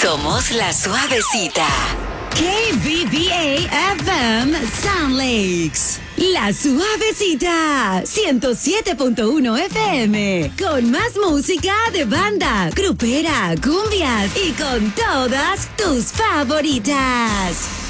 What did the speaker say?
Somos La Suavecita. KBBA FM Sound Lakes. La Suavecita, 107.1 FM, con más música de banda, grupera, cumbias y con todas tus favoritas.